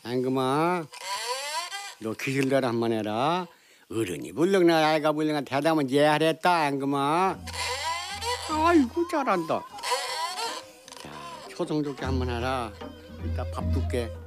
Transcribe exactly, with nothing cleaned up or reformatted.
앵금아, 너 기술대로 한번 해라. 어른이 불렁나 아이가 불렁나 대답은 예하랬다 앵금아. 아이고 잘한다. 자, 초성 좋게 한번 해라. 이따 밥 줄게.